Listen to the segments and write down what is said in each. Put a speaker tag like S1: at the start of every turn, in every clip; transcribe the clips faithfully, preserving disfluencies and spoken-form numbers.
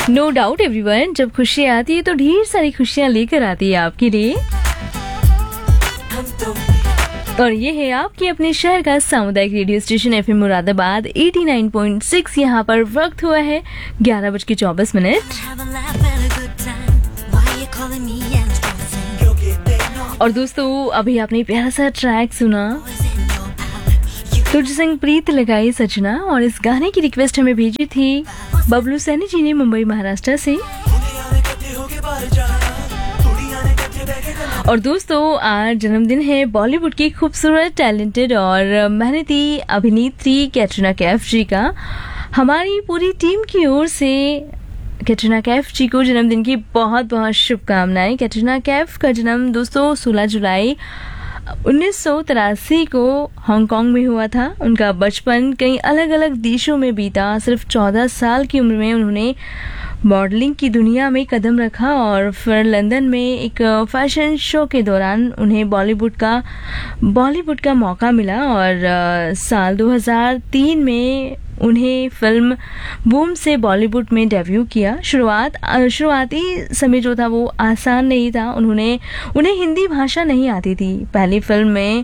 S1: No doubt everyone, जब खुशी आती है तो ढेर सारी खुशियाँ लेकर आती है आपके लिए। और ये है आपके अपने शहर का सामुदायिक रेडियो स्टेशन एफएम मुरादाबाद नवासी पॉइंट छह। यहाँ पर वक्त हुआ है ग्यारह बज के चौबीस मिनट। और दोस्तों, अभी आपने प्यारा सा ट्रैक सुना, तुझ संग प्रीत लगाई सजना, और इस गाने की रिक्वेस्ट हमें भेजी थी बबलू सैनी जी ने मुंबई महाराष्ट्र से। और दोस्तों, आज जन्मदिन है बॉलीवुड की खूबसूरत, टैलेंटेड और मेहनती अभिनेत्री कैटरीना कैफ जी का। हमारी पूरी टीम की ओर से कैटरीना कैफ जी को जन्मदिन की बहुत बहुत शुभकामनाएं। कैटरीना कैफ का जन्म दोस्तों सोलह जुलाई उन्नीस सौ तिरासी को हांगकांग में हुआ था। उनका बचपन कई अलग अलग देशों में बीता। सिर्फ चौदह साल की उम्र में उन्होंने मॉडलिंग की दुनिया में कदम रखा और फिर लंदन में एक फैशन शो के दौरान उन्हें बॉलीवुड का बॉलीवुड का मौका मिला। और साल दो हज़ार तीन में उन्हें फिल्म बूम से बॉलीवुड में डेब्यू किया। शुरुआत शुरुआती समय जो था वो आसान नहीं था। उन्होंने उन्हें हिंदी भाषा नहीं आती थी। पहली फिल्म में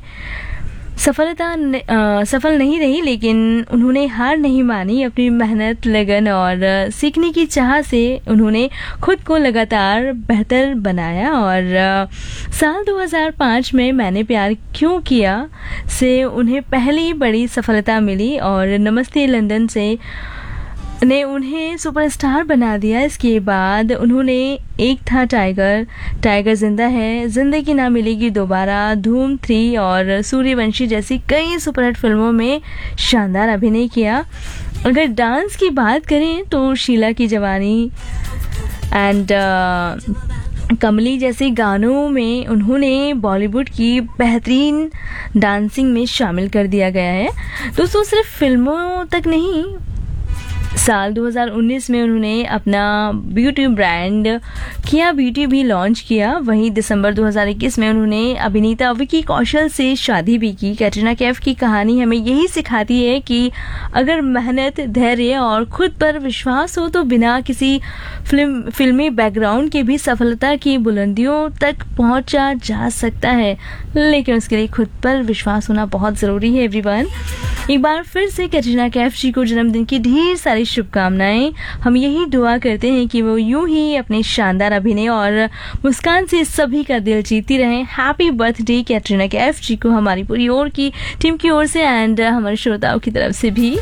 S1: सफलता आ, सफल नहीं रही, लेकिन उन्होंने हार नहीं मानी। अपनी मेहनत, लगन और सीखने की चाह से उन्होंने खुद को लगातार बेहतर बनाया। और आ, साल दो हज़ार पाँच में मैंने प्यार क्यों किया से उन्हें पहली बड़ी सफलता मिली और नमस्ते लंदन से ने उन्हें सुपरस्टार बना दिया। इसके बाद उन्होंने एक था टाइगर, टाइगर जिंदा है, जिंदगी ना मिलेगी दोबारा, धूम थ्री और सूर्यवंशी जैसी कई सुपरहिट फिल्मों में शानदार अभिनय किया। अगर डांस की बात करें तो शीला की जवानी एंड uh, कमली जैसे गानों में उन्होंने बॉलीवुड की बेहतरीन डांसिंग में शामिल कर दिया गया है। दोस्तों, सिर्फ फिल्मों तक नहीं, साल दो हज़ार उन्नीस में उन्होंने अपना ब्यूटी ब्रांड किया ब्यूटी भी लॉन्च किया। वहीं दिसंबर दो हज़ार इक्कीस में उन्होंने अभिनेता विकी कौशल से शादी भी की। कैटरीना कैफ की कहानी हमें यही सिखाती है कि अगर मेहनत, धैर्य और खुद पर विश्वास हो तो बिना किसी फिल्म फिल्मी बैकग्राउंड के भी सफलता की बुलंदियों तक पहुंचा जा सकता है। लेकिन उसके लिए खुद पर विश्वास होना बहुत ज़रूरी है। एवरीवन, एक बार फिर से कैटरीना कैफ जी को जन्मदिन की ढेर सारी शुभकामनाएं। हम यही दुआ करते हैं कि वो यूं ही अपने शानदार अभिनय और मुस्कान से सभी का दिल जीती रहें। हैप्पी बर्थडे कैटरीना कैफ जी को हमारी पूरी ओर की टीम की ओर से एंड हमारे श्रोताओं की तरफ से भी।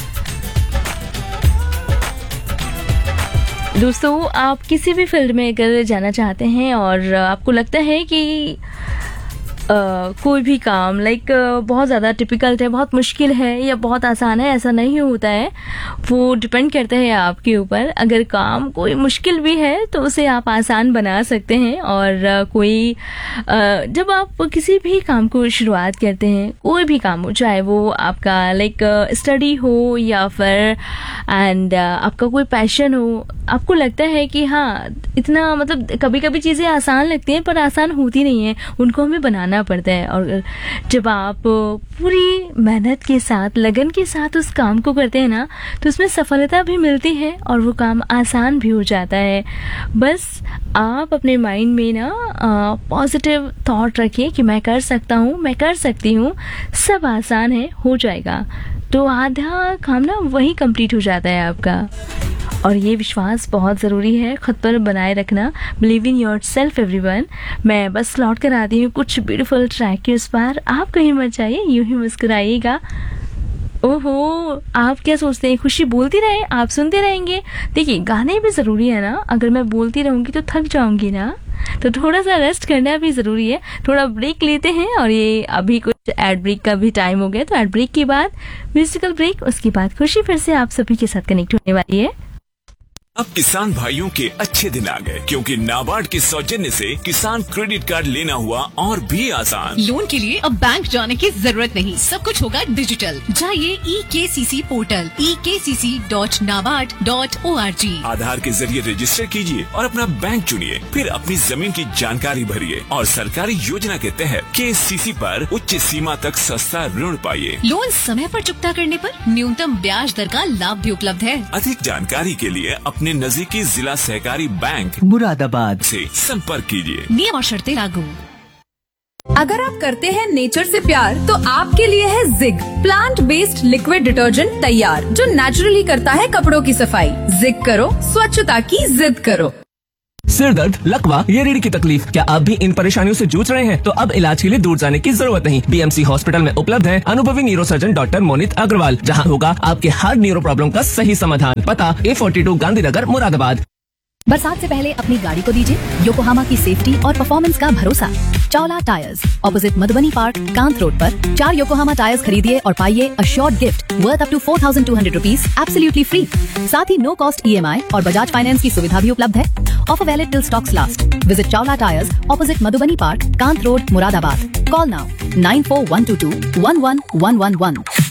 S1: दोस्तों, आप किसी भी फील्ड में अगर जाना चाहते हैं और आपको लगता है कि Uh, कोई भी काम लाइक like, uh, बहुत ज़्यादा टिपिकल है, बहुत मुश्किल है या बहुत आसान है, ऐसा नहीं होता है। वो डिपेंड करता है आपके ऊपर। अगर काम कोई मुश्किल भी है तो उसे आप आसान बना सकते हैं। और uh, कोई uh, जब आप किसी भी काम को शुरुआत करते हैं, कोई भी काम हो, चाहे वो आपका लाइक स्टडी हो या फिर एंड uh, आपका कोई पैशन हो, आपको लगता है कि हाँ इतना मतलब कभी कभी चीज़ें आसान लगती हैं पर आसान होती नहीं है, उनको हमें बनाना पड़ता है। और जब आप पूरी मेहनत के साथ, लगन के साथ उस काम को करते हैं ना, तो उसमें सफलता भी मिलती है और वो काम आसान भी हो जाता है। बस आप अपने माइंड में ना पॉजिटिव थॉट रखिए कि मैं कर सकता हूँ, मैं कर सकती हूँ, सब आसान है, हो जाएगा। तो आधा काम ना वही कंप्लीट हो जाता है आपका। और ये विश्वास बहुत ज़रूरी है, खुद पर बनाए रखना। Believe in your self everyone. मैं बस लौट कर आती हूँ कुछ ब्यूटीफुल ट्रैक के उस पार। आप कहीं मत जाइए, यूं ही मुस्कुराइएगा। ओहो, आप क्या सोचते हैं, खुशी बोलती रहे, आप सुनते रहेंगे। देखिए, गाने भी ज़रूरी है ना। अगर मैं बोलती रहूँगी तो थक जाऊँगी ना, तो थोड़ा सा रेस्ट करना भी ज़रूरी है। थोड़ा ब्रेक लेते हैं। और ये अभी कुछ एड ब्रेक का भी टाइम हो गया, तो एड ब्रेक के बाद म्यूजिकल ब्रेक, उसके बाद खुशी फिर से आप सभी के साथ कनेक्ट होने वाली है।
S2: अब किसान भाइयों के अच्छे दिन आ गए, क्योंकि नाबार्ड के सौजन्य से किसान क्रेडिट कार्ड लेना हुआ और भी आसान।
S3: लोन के लिए अब बैंक जाने की जरूरत नहीं, सब कुछ होगा डिजिटल। जाइए ई के सी सी पोर्टल ई के सी C dot NABARD dot O R G.
S2: आधार के जरिए रजिस्टर कीजिए और अपना बैंक चुनिए, फिर अपनी जमीन की जानकारी भरिए और सरकारी योजना के तहत के सी सी पर उच्च सीमा तक सस्ता ऋण पाइए।
S3: लोन समय पर चुकता करने पर न्यूनतम ब्याज दर का लाभ भी उपलब्ध है।
S2: अधिक जानकारी के लिए अपने अपने नजदीकी जिला सहकारी बैंक
S4: मुरादाबाद
S2: से संपर्क कीजिए।
S3: नियम और शर्तें लागू।
S5: अगर आप करते हैं नेचर से प्यार तो आपके लिए है zig plant based liquid detergent तैयार, जो नेचुरली करता है कपड़ों की सफाई। जिग करो, स्वच्छता की जिद करो।
S6: सिर दर्द, लकवा या रीढ़ की तकलीफ, क्या आप भी इन परेशानियों से जूझ रहे हैं? तो अब इलाज के लिए दूर जाने की जरूरत नहीं। बीएमसी हॉस्पिटल में उपलब्ध है अनुभवी न्यूरोसर्जन डॉक्टर मोनित अग्रवाल, जहां होगा आपके हर न्यूरो प्रॉब्लम का सही समाधान। पता ए फोर्टी टू गांधीनगर मुरादाबाद।
S7: बरसात से पहले अपनी गाड़ी को दीजिए योकोहामा की सेफ्टी और परफॉर्मेंस का भरोसा। Chawla tyres, opposite Madhubani park, Kant road पर चार योकोहामा टायर्स खरीदिए और पाइए assured gift worth up to four thousand two hundred rupees absolutely free. साथ ही नो कॉस्ट ईएमआई और बजाज फाइनेंस की सुविधा भी उपलब्ध है। Offer valid till stocks last. Visit Chawla tyres, opposite Madhubani park, Kant road, Moradabad. Call now nine four one two to one one one one one.